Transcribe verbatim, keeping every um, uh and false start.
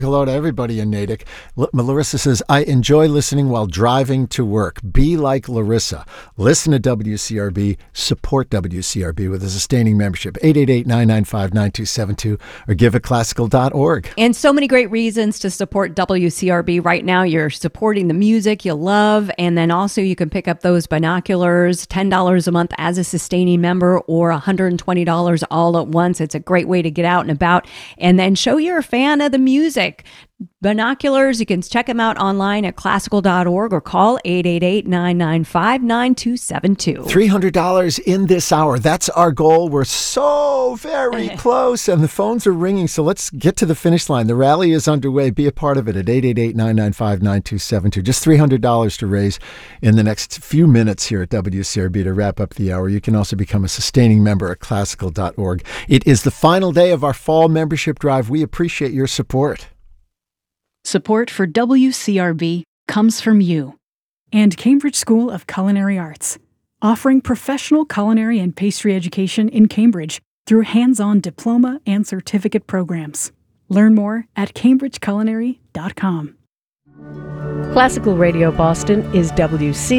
Hello to everybody in Natick. L- Larissa says, I enjoy listening while driving to work. Be like Larissa. Listen to W C R B. Support W C R B with a sustaining membership. eight eight eight, nine nine five, nine two seven two or give at classical dot org. And so many great reasons to support W C R B right now. You're supporting the music you love, and then also you can pick up those binoculars, ten dollars a month as a sustaining member or one hundred twenty dollars all at once. It's a great way to get out and about and then show you're a fan of the music. Binoculars, you can check them out online at classical dot org or call eight eight eight, nine nine five, nine two seven two. three hundred dollars in this hour. That's our goal. We're so very close, and the phones are ringing, so let's get to the finish line. The rally is underway. Be a part of it at eight eight eight, nine nine five, nine two seven two. Just three hundred dollars to raise in the next few minutes here at W C R B to wrap up the hour. You can also become a sustaining member at classical dot org. It is the final day of our fall membership drive. We appreciate your support. Support for W C R B comes from you and Cambridge School of Culinary Arts, offering professional culinary and pastry education in Cambridge through hands-on diploma and certificate programs. Learn more at cambridge culinary dot com. Classical Radio Boston is W C